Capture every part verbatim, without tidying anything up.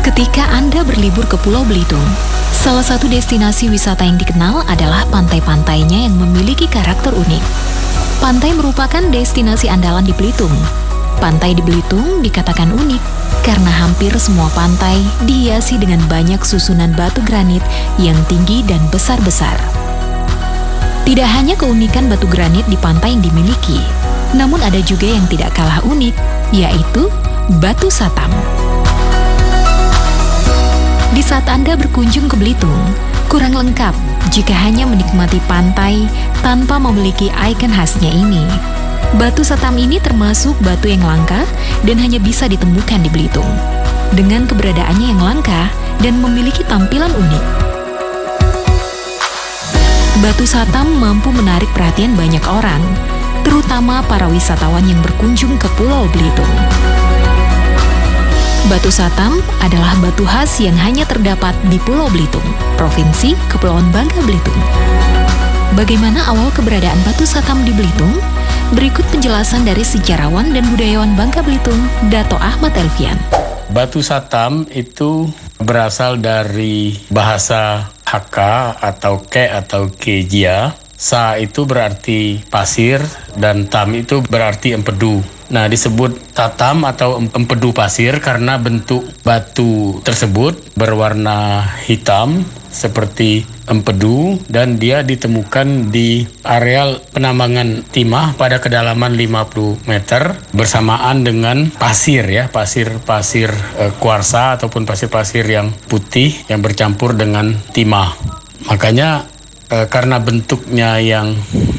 Ketika Anda berlibur ke Pulau Belitung, salah satu destinasi wisata yang dikenal adalah pantai-pantainya yang memiliki karakter unik. Pantai merupakan destinasi andalan di Belitung. Pantai di Belitung dikatakan unik karena hampir semua pantai dihiasi dengan banyak susunan batu granit yang tinggi dan besar-besar. Tidak hanya keunikan batu granit di pantai yang dimiliki, namun ada juga yang tidak kalah unik, yaitu Batu Satam. Di saat Anda berkunjung ke Belitung, kurang lengkap jika hanya menikmati pantai tanpa memiliki ikon khasnya ini. Batu Satam ini termasuk batu yang langka dan hanya bisa ditemukan di Belitung. Dengan keberadaannya yang langka dan memiliki tampilan unik, Batu Satam mampu menarik perhatian banyak orang, terutama para wisatawan yang berkunjung ke Pulau Belitung. Batu Satam adalah batu khas yang hanya terdapat di Pulau Belitung, Provinsi Kepulauan Bangka Belitung. Bagaimana awal keberadaan Batu Satam di Belitung? Berikut penjelasan dari sejarawan dan budayawan Bangka Belitung, Dato Ahmad Elfian. Batu Satam itu berasal dari bahasa Hakka atau Ke atau Kejia. Sa itu berarti pasir dan tam itu berarti empedu. Nah, disebut satam atau empedu pasir karena bentuk batu tersebut berwarna hitam seperti empedu dan dia ditemukan di areal penambangan timah pada kedalaman lima puluh meter bersamaan dengan pasir ya, pasir-pasir e, kuarsa ataupun pasir-pasir yang putih yang bercampur dengan timah. Makanya e, karena bentuknya yang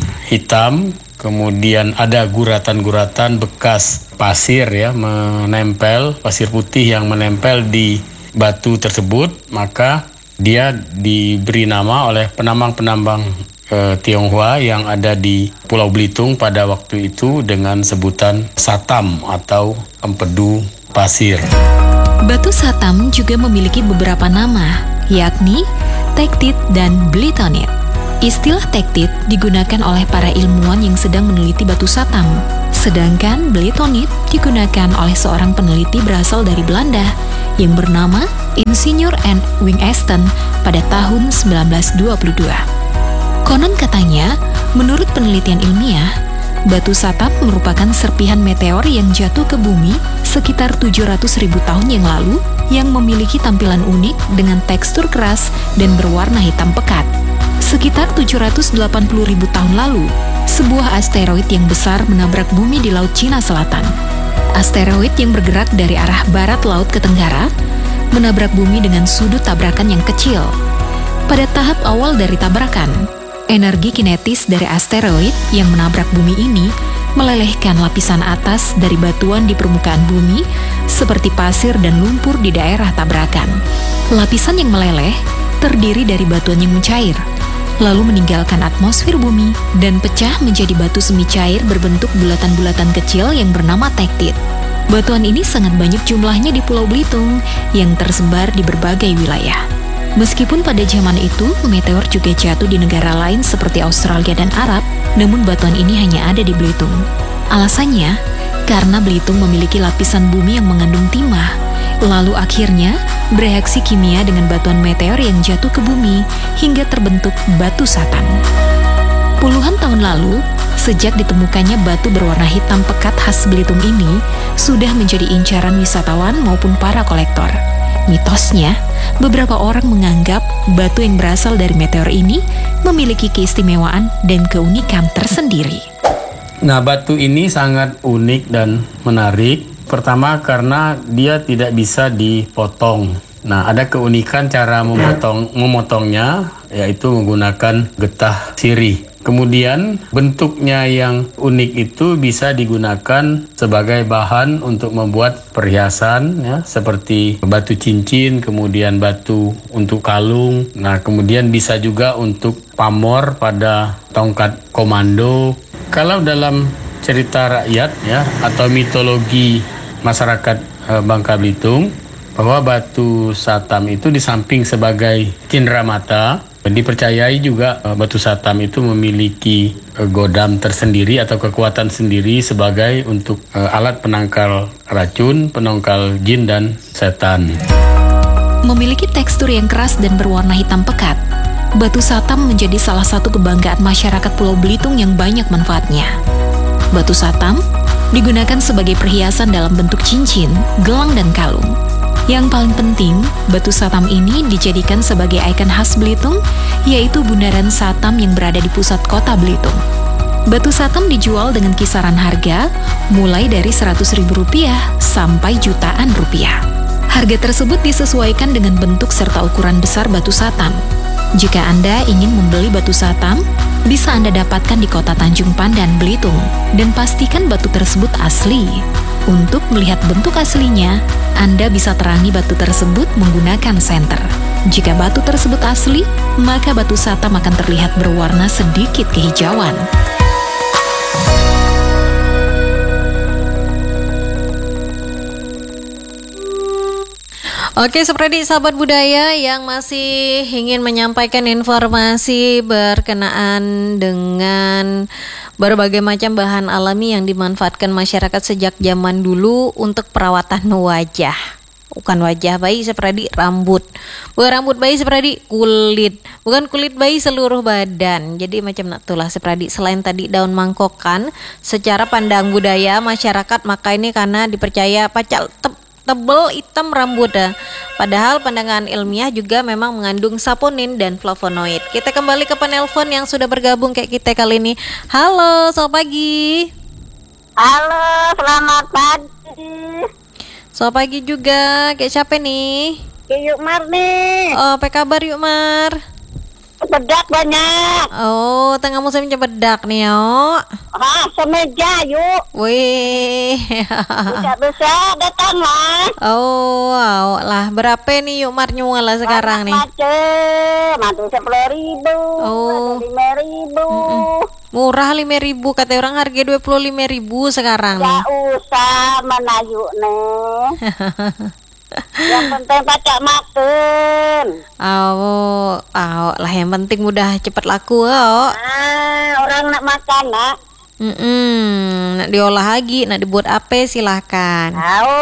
hitam, kemudian ada guratan-guratan bekas pasir ya menempel, pasir putih yang menempel di batu tersebut, maka dia diberi nama oleh penambang-penambang e, Tionghoa yang ada di Pulau Belitung pada waktu itu dengan sebutan satam atau empedu pasir. Batu Satam juga memiliki beberapa nama, yakni tektit dan belitonit. Istilah tektit digunakan oleh para ilmuwan yang sedang meneliti batu satam, sedangkan belitonit digunakan oleh seorang peneliti berasal dari Belanda yang bernama Insinyur N. Wingesten pada tahun sembilan belas dua puluh dua. Konon katanya, menurut penelitian ilmiah, batu satam merupakan serpihan meteor yang jatuh ke bumi sekitar tujuh ratus ribu tahun yang lalu yang memiliki tampilan unik dengan tekstur keras dan berwarna hitam pekat. Sekitar tujuh ratus delapan puluh ribu tahun lalu, sebuah asteroid yang besar menabrak bumi di Laut Cina Selatan. Asteroid yang bergerak dari arah barat laut ke tenggara menabrak bumi dengan sudut tabrakan yang kecil. Pada tahap awal dari tabrakan, energi kinetis dari asteroid yang menabrak bumi ini melelehkan lapisan atas dari batuan di permukaan bumi seperti pasir dan lumpur di daerah tabrakan. Lapisan yang meleleh terdiri dari batuan yang mencair, lalu meninggalkan atmosfer bumi dan pecah menjadi batu semi cair berbentuk bulatan-bulatan kecil yang bernama tektit. Batuan ini sangat banyak jumlahnya di Pulau Belitung yang tersebar di berbagai wilayah. Meskipun pada zaman itu meteor juga jatuh di negara lain seperti Australia dan Arab, namun batuan ini hanya ada di Belitung. Alasannya, karena Belitung memiliki lapisan bumi yang mengandung timah, lalu akhirnya bereaksi kimia dengan batuan meteor yang jatuh ke bumi hingga terbentuk batu satam. Puluhan tahun lalu, sejak ditemukannya batu berwarna hitam pekat khas Belitung ini, sudah menjadi incaran wisatawan maupun para kolektor. Mitosnya, beberapa orang menganggap batu yang berasal dari meteor ini memiliki keistimewaan dan keunikan tersendiri. Nah, batu ini sangat unik dan menarik. Pertama karena dia tidak bisa dipotong. Nah, ada keunikan cara memotong memotongnya, yaitu menggunakan getah sirih. Kemudian bentuknya yang unik itu bisa digunakan sebagai bahan untuk membuat perhiasan ya, seperti batu cincin, kemudian batu untuk kalung. Nah, kemudian bisa juga untuk pamor pada tongkat komando. Kalau dalam cerita rakyat ya atau mitologi masyarakat e, Bangka Belitung, bahwa batu satam itu di samping sebagai cenderamata, dipercayai juga e, batu satam itu memiliki e, godam tersendiri atau kekuatan sendiri sebagai untuk e, alat penangkal racun, penangkal jin dan setan. Memiliki tekstur yang keras dan berwarna hitam pekat, batu satam menjadi salah satu kebanggaan masyarakat Pulau Belitung yang banyak manfaatnya. Batu satam digunakan sebagai perhiasan dalam bentuk cincin, gelang, dan kalung. Yang paling penting, batu satam ini dijadikan sebagai ikon khas Belitung, yaitu bundaran satam yang berada di pusat kota Belitung. Batu satam dijual dengan kisaran harga mulai dari seratus ribu rupiah sampai jutaan rupiah. Harga tersebut disesuaikan dengan bentuk serta ukuran besar batu satam. Jika Anda ingin membeli batu satam, bisa Anda dapatkan di kota Tanjung Pandan, Belitung, dan pastikan batu tersebut asli. Untuk melihat bentuk aslinya, Anda bisa terangi batu tersebut menggunakan senter. Jika batu tersebut asli, maka batu satam akan terlihat berwarna sedikit kehijauan. Oke, seperti sahabat budaya yang masih ingin menyampaikan informasi berkenaan dengan berbagai macam bahan alami yang dimanfaatkan masyarakat sejak zaman dulu untuk perawatan wajah. Bukan wajah bayi seperti rambut. Bukan rambut bayi seperti kulit. Bukan kulit bayi seluruh badan. Jadi macam itulah seperti selain tadi daun mangkokan, secara pandang budaya masyarakat maka ini karena dipercaya pacal tep tebel hitam rambut dah. Padahal pandangan ilmiah juga memang mengandung saponin dan flavonoid. Kita kembali ke penelpon yang sudah bergabung kayak kita kali ini. Halo, selamat pagi. Halo, selamat pagi. Selamat pagi juga. Kayak siapa nih? Kayak Yukmar nih. Oh, apa kabar Yukmar? Bedak banyak. Oh, tengah musim cebedak nih, yo. Ah, semeja yuk. Wih. Bisa-bisa datang lah. Oh, wow. Lah berapa nih Yukmar nyual lah sekarang nih? Macem, ada sepuluh ribu, Oh. ada lima ribu. Murah lima ribu, kata orang harga dua puluh lima ribu sekarang nih. Gak usah menayuk nih. Yang penting pacak makan. Oh, oh, lah yang penting udah cepet laku, oh. Ah, orang nak makan nak. Mm-mm. Nak diolah lagi, nak dibuat apa silahkan. Tahu.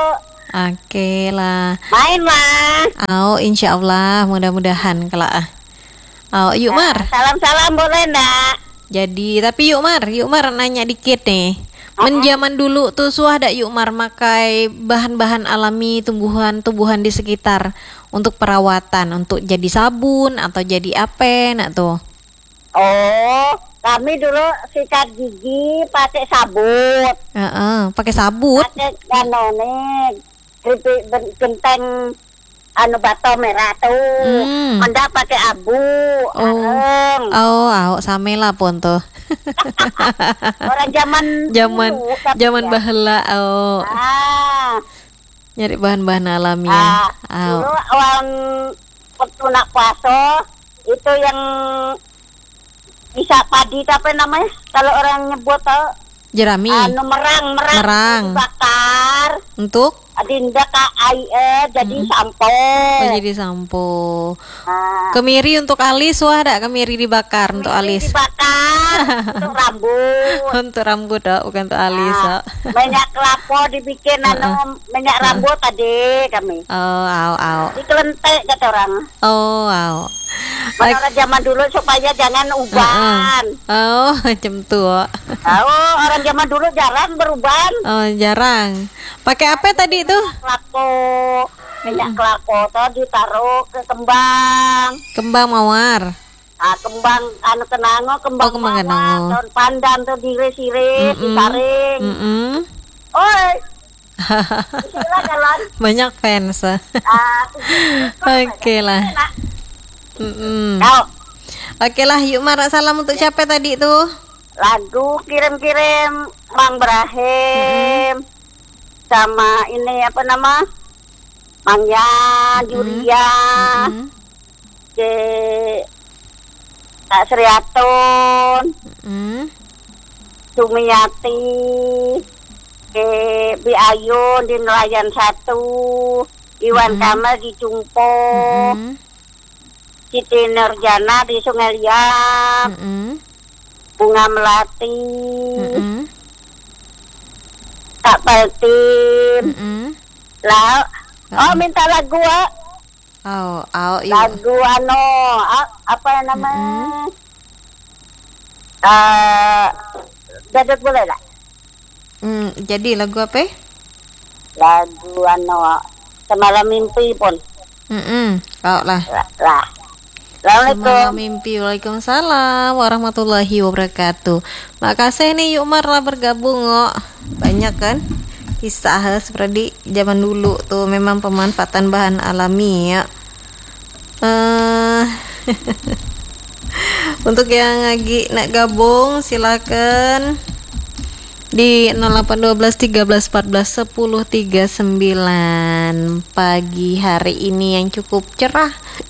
Oke lah. Main lah. Oh, insya Allah mudah-mudahan kalau ah. Oh, Yukmar. Salam-salam boleh ndak? Jadi, tapi Yukmar, Yukmar nanya dikit nih. Menjaman dulu tuh suah ada Yukmar makai bahan-bahan alami tumbuhan-tumbuhan di sekitar untuk perawatan, untuk jadi sabun atau jadi apa nak tuh? Oh, kami dulu sikat gigi pakai sabut. Heeh, pakai sabut. Pakai anu nih, keripik ben- genteng anu bato merah tuh. Hmm. Anda pakai abu. Oh. areng. Oh, oh, same lah pun tuh. Orang zaman Zaman dulu, tapi zaman ya. baheula, oh. Ah, Nyari bahan-bahan alami ah, ya. dulu Oh. orang waktu nak puasa itu yang bisa padi apa namanya? Kalau orang nyebut tuh Jerami anu merang merang, Merang. dibakar. untuk Adinda ka air jadi sampo. oh, jadi sampo. Nah, Kemiri untuk alis, wah ada kemiri dibakar untuk ini alis. dibakar untuk rambut. Untuk rambut oh, bukan untuk alis. Nah, Oh. minyak kelapa dibikin anu minyak rambut tadi kami. Oh, au au. Dikelentek kata orang. Oh, au. Orang zaman dulu supaya jangan uban. Oh, macam tu. Oh. Tahu orang zaman dulu jarang beruban. Oh, jarang. Pakai apa tadi tuh? Kelapa, minyak kelapa tuh ditaruh ke kembang. Kembang mawar. Ah, kembang anu kenango, kembang, Oh, kembang mawar, kenango. daun pandan tuh diiris-iris, disaring. Mm-mm. Oi. Sila jalan. Banyak fans. Ah, Oke lah. Mm-mm. Kau Oke lah, yuk Mar, salam untuk siapa tadi tuh? lagu kirim-kirim Mang Brahim sama ini apa nama? Mangya, Julia, Mm-mm. ke Kak Sriatun, Mm. Sumiati, ke Bi Ayun di Nelayan satu, Iwan Kamal di Cungpo, Mm-mm. Siti Nurjana di Sungai Liat, Mm-mm. Bunga Melati, Mm-mm. Kak Paltim, Mm-mm. lah, oh minta lagu ah. Oh, oh, iya. Lagu ano, a- apa yang namanya? Eh, Dadot boleh tak? Hmm, jadi lagu apa? Lagu ano, Semalam Mimpi pun. Mm-mm. Oh lah. Lah. lah. Assalamualaikum. Semalam mimpi. Waalaikumsalam warahmatullahi wabarakatuh. Makasih nih Yuk Mar lah bergabung kok. Banyak kan kisah seperti zaman dulu tuh, memang pemanfaatan bahan alami ya. Eh Untuk yang lagi nak gabung silakan di nol delapan satu dua tiga belas empat belas sepuluh tiga puluh sembilan. Pagi hari ini yang cukup cerah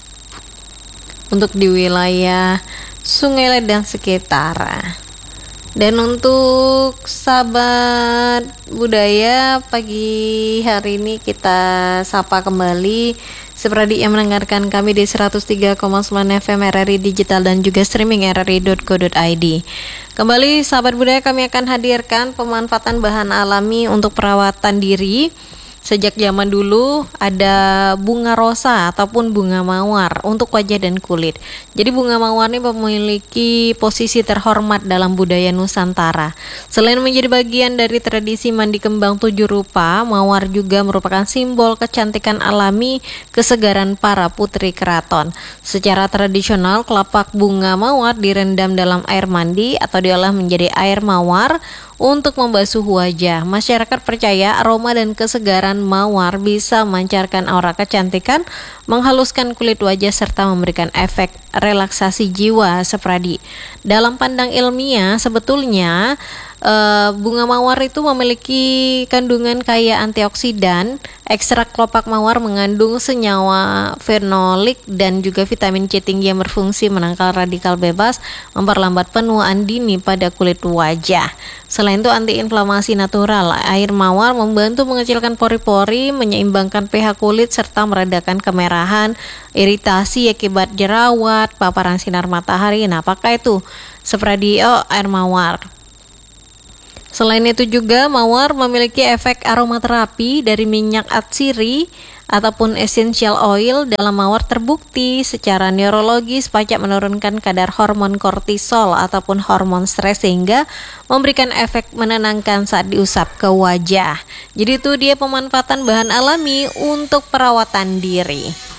untuk di wilayah Sungai Ledang sekitar. Dan untuk sahabat budaya, pagi hari ini kita sapa kembali seperti yang mendengarkan kami di seratus tiga koma sembilan F M R R I Digital dan juga streaming r r i dot co dot i d. Kembali sahabat budaya, kami akan hadirkan pemanfaatan bahan alami untuk perawatan diri. Sejak zaman dulu ada bunga rosa ataupun bunga mawar untuk wajah dan kulit. Jadi bunga mawar ini memiliki posisi terhormat dalam budaya Nusantara. Selain menjadi bagian dari tradisi mandi kembang tujuh rupa, mawar juga merupakan simbol kecantikan alami, kesegaran para putri keraton. Secara tradisional, kelapak bunga mawar direndam dalam air mandi atau diolah menjadi air mawar untuk membasuh wajah. Masyarakat percaya aroma dan kesegaran mawar bisa memancarkan aura kecantikan, menghaluskan kulit wajah serta memberikan efek relaksasi jiwa. Sepradi. Dalam pandang ilmiah, sebetulnya Uh, bunga mawar itu memiliki kandungan kaya antioksidan. Ekstrak kelopak mawar mengandung senyawa fenolik dan juga vitamin C tinggi yang berfungsi menangkal radikal bebas, memperlambat penuaan dini pada kulit wajah. Selain itu antiinflamasi natural, air mawar membantu mengecilkan pori-pori, menyeimbangkan pH kulit serta meredakan kemerahan, iritasi akibat jerawat, paparan sinar matahari. Nah, apakah itu? Sepradi, oh, air mawar. Selain itu juga mawar memiliki efek aromaterapi dari minyak atsiri ataupun essential oil dalam mawar terbukti secara neurologis pacak menurunkan kadar hormon kortisol ataupun hormon stres sehingga memberikan efek menenangkan saat diusap ke wajah. Jadi itu dia pemanfaatan bahan alami untuk perawatan diri.